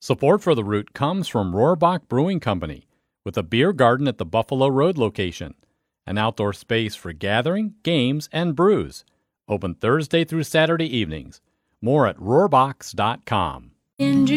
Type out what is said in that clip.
Support for the route comes from Rohrbach Brewing Company, with a beer garden at the Buffalo Road location, an outdoor space for gathering, games, and brews. Open Thursday through Saturday evenings. More at rohrbachs.com.